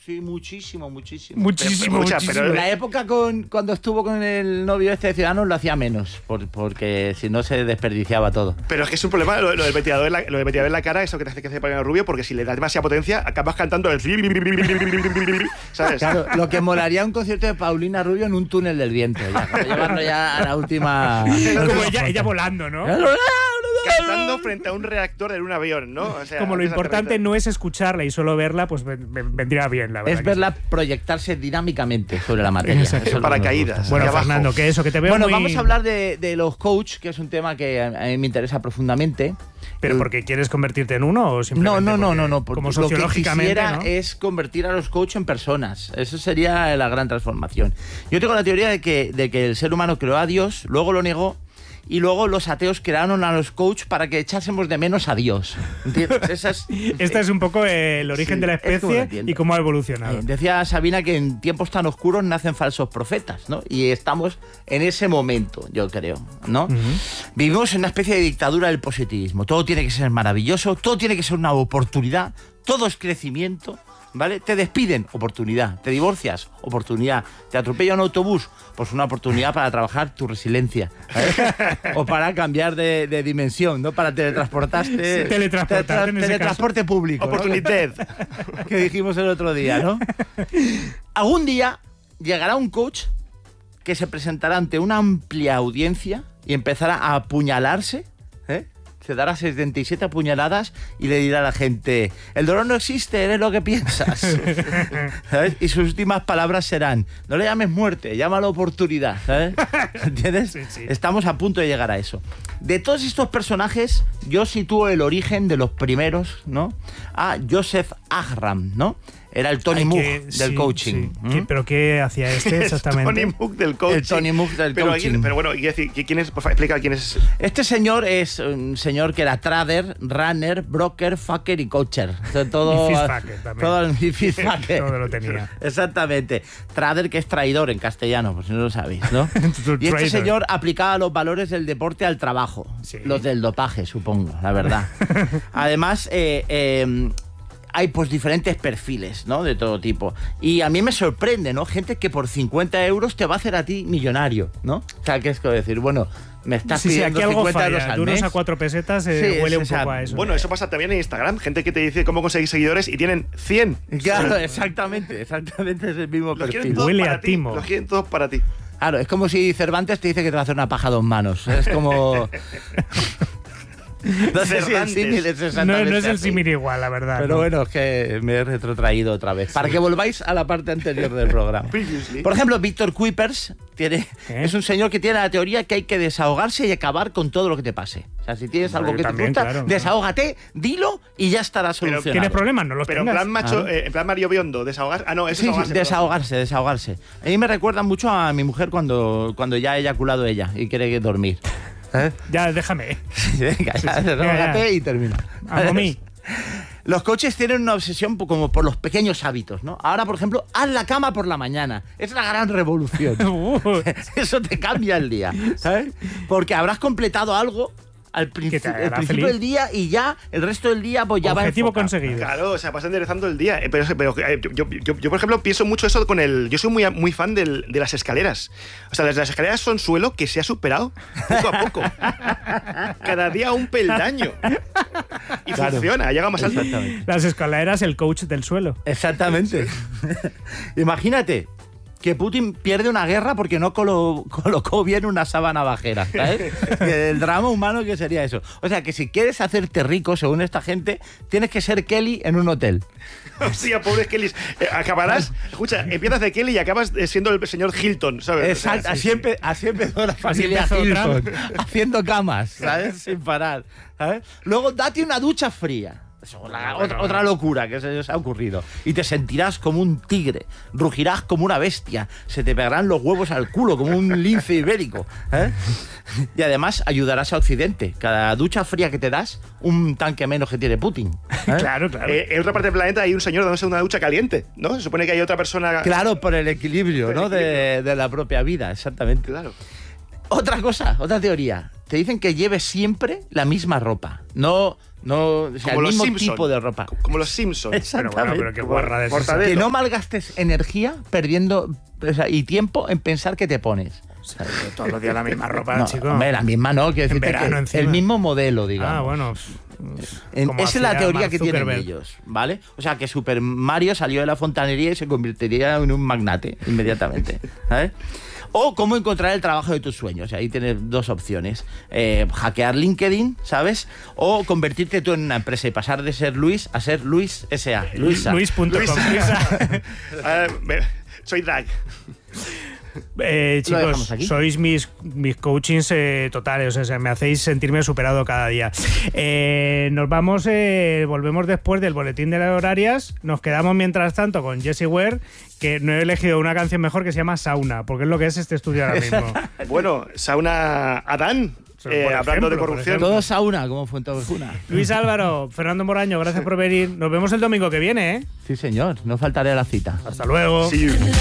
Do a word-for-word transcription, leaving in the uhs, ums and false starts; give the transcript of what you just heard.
Sí, muchísimo, muchísimo. Muchísimo, Pero, escucha, muchísimo. pero- La época con, cuando estuvo con el novio este de Ciudadanos lo hacía menos, por- porque si no se desperdiciaba todo. Pero es que es un problema lo, lo del ventilador en la, lo del ventilador en la cara, eso que te hace que se pone rubio, porque si le das demasiada potencia, acabas cantando el... ¿Sabes? Claro, lo que molaría un concierto de Paulina Rubio en un túnel del viento, ya, para llevarlo ya a la última... Como ella, ella volando, ¿no? Cantando frente a un reactor en un avión, ¿no? O sea, Como lo esa importante terrible. no es escucharla y solo verla, pues ven- ven- vendría bien, la verdad. Es que verla proyectarse dinámicamente sobre la materia. Exacto. Eso es lo que me Paracaídas. gusta. sí. Bueno, Hacia abajo. Fernando, que eso, que te veo Bueno, muy... vamos a hablar de, de los coach, que es un tema que a a mí me interesa profundamente. ¿Pero porque quieres convertirte en uno o No, simplemente no, no, porque- no, no. porque Como lo que sociológicamente, quisiera ¿no? es convertir a los coaches en personas. Eso sería la gran transformación. Yo tengo la teoría de que, de que el ser humano creó a Dios, luego lo negó, y luego los ateos crearon a los coaches para que echásemos de menos a Dios. ¿Entiendes? Esa es, Este es un poco el origen Sí, de la es como lo especie entiendo. y cómo ha evolucionado. Eh, decía Sabina que en tiempos tan oscuros nacen falsos profetas, ¿no? Y estamos en ese momento, yo creo, ¿no? Vivimos en una especie de dictadura del positivismo. Todo tiene que ser maravilloso, todo tiene que ser una oportunidad, todo es crecimiento, ¿vale? Te despiden, oportunidad. Te divorcias, oportunidad. Te atropella un autobús, pues una oportunidad para trabajar tu resiliencia, ¿sabes? O para cambiar de, de dimensión, ¿no? Para teletransportarte. Sí, teletransportarte en ese teletransporte público, ¿no? Oportunidad. Que dijimos el otro día, ¿no? Algún día llegará un coach que se presentará ante una amplia audiencia y empezará a apuñalarse, ¿eh? Se dará setenta y siete apuñaladas y le dirá a la gente: el dolor no existe, eres lo que piensas. ¿Sabes? Y sus últimas palabras serán: no le llames muerte, llámalo oportunidad. ¿Sabes? ¿Entiendes? Sí, sí. Estamos a punto de llegar a eso. De todos estos personajes, yo sitúo el origen de los primeros, ¿no? A Joseph Agram, ¿no? Era el Tony Hay Moog que- del sí, coaching. sí. ¿Mm? ¿Qué- ¿Pero qué hacía este exactamente? Tony Moog del coaching. El Tony Moog del pero, coaching. Pero bueno, quiero decir, ¿quién es? Por favor, explica quién es. Este señor es un señor que era trader, runner, broker, fucker y coacher. O sea, todo, Y fistfucker también. Todo el y fistfucker. Todo lo tenía. Exactamente. Trader, que es traidor en castellano, por si no lo sabéis, ¿no? Tu Y este trader. señor aplicaba los valores del deporte al trabajo. Sí. Los del dopaje, supongo, la verdad. Además, eh, eh, hay pues diferentes perfiles, ¿no? De todo tipo. Y a mí me sorprende, ¿no? Gente que por cincuenta euros te va a hacer a ti millonario, ¿no? O sea, que es como decir, bueno, me estás Sí, sí, pidiendo aquí algo cincuenta euros falla. al De unos mes. a cuatro pesetas eh, Sí, huele es un esa- poco a eso. Bueno, eso pasa también en Instagram. Gente que te dice cómo conseguir seguidores y tienen cien. Claro, exactamente, exactamente es el mismo Los quieren perfil. todos Huele para a ti. timo. Los quieren todos para ti. Claro, es como si Cervantes te dice que te va a hacer una paja a dos manos. Es como... No sé si el Cervantes. símil es no, exactamente no es el así. símil igual, la verdad. Pero ¿no? bueno, es que me he retrotraído otra vez. Para que volváis a la parte anterior del programa. Previously. Por ejemplo, Víctor Kuipers tiene, ¿Eh? es un señor que tiene la teoría que hay que desahogarse y acabar con todo lo que te pase. O sea, si tienes algo Bueno, que también, te gusta, claro, claro. desahógate, dilo y ya estará solucionado. ¿Tienes problemas? No los Pero en tengas. plan macho, Claro. eh, en plan Mario Biondo, desahogar. Ah, no, eso Sí, es sí, desahogarse, desahogarse. A mí me recuerda mucho a mi mujer cuando, cuando ya ha eyaculado ella y quiere dormir. ¿Eh? Ya, déjame. Venga, ya, desahógate ya. y termina. A mí. Los coaches tienen una obsesión po- como por los pequeños hábitos, ¿no? Ahora, por ejemplo, haz la cama por la mañana. Es la gran revolución. Uh, Eso te cambia el día, ¿sabes? Porque habrás completado algo al Que principio, te al hará principio feliz. del día y ya el resto del día pues ya objetivo va enfocado. conseguido. Claro, o sea, vas enderezando el día. Eh, Pero, pero eh, yo, yo, yo, por ejemplo, pienso mucho eso con el. Yo soy muy, muy fan del, de las escaleras. O sea, las, las escaleras son suelo que se ha superado poco a poco. Cada día un peldaño. Y Claro. funciona, llega más alto. Exactamente. Las escaleras, el coach del suelo. Exactamente. Imagínate que Putin pierde una guerra porque no colo- colocó bien una sábana bajera, ¿sabes? Que el drama humano que sería eso. O sea, que si quieres hacerte rico, según esta gente, tienes que ser Kelly en un hotel. Hostia, pobre Kelly. Eh, acabarás. Escucha, empiezas de Kelly y acabas eh, siendo el señor Hilton, ¿sabes? Exacto, O sea, así, empe- así empezó la familia empezó Hilton, Trump. haciendo camas, ¿sabes? Sin parar, ¿sabes? Luego date una ducha fría. Eso, la- Bueno, otra, bueno. otra locura que se os ha ocurrido. Y te sentirás como un tigre, rugirás como una bestia, se te pegarán los huevos al culo como un lince ibérico, ¿eh? Y además ayudarás a Occidente. Cada ducha fría que te das, un tanque menos que tiene Putin. ¿eh? Claro, claro. Eh, en otra parte del planeta hay un señor dándose una ducha caliente, ¿no? Se supone que hay otra persona. Claro, por el equilibrio, Por el ¿no? De, de la propia vida, exactamente. Claro. Otra cosa, otra teoría. Te dicen que lleves siempre la misma ropa. No No, o sea, Como el los mismo Simpson. tipo de ropa. Como los Simpsons. Pero bueno, pero qué guarrada es esa. Cortadito. Que no malgastes energía perdiendo o sea, y tiempo en pensar que te pones. Todos los días la misma ropa, No, chico. hombre, la misma no, quiero En decirte verano que encima. el mismo modelo, digamos. Ah, bueno. En- como esa es la hacía teoría Mark que tienen Zuckerberg. ellos, ¿vale? O sea, que Super Mario salió de la fontanería y se convertiría en un magnate inmediatamente, ¿sabes? O cómo encontrar el trabajo de tus sueños. Ahí tienes dos opciones. Eh, hackear LinkedIn, ¿sabes? O convertirte tú en una empresa y pasar de ser Luis a ser Luis S A. Luisa. Luis punto com. Luisa. Ah, me- soy drag. Eh, Lo dejamos chicos, aquí. sois mis, mis coachings eh, totales, o sea, me hacéis sentirme superado cada día. Eh, nos vamos, eh, volvemos después del boletín de las horarias, nos quedamos mientras tanto con Jessie Ware, que no he elegido una canción mejor que se llama Sauna, porque es lo que es este estudio ahora mismo. Bueno, Sauna Adán, Por eh, ejemplo, hablando de por corrupción. ejemplo. Todos a una, como Fuenteovejuna. Luis Álvaro, Fernando Moraño, gracias por venir. Nos vemos el domingo que viene, ¿eh? Sí, señor. No faltaré a la cita. Hasta luego. Sí.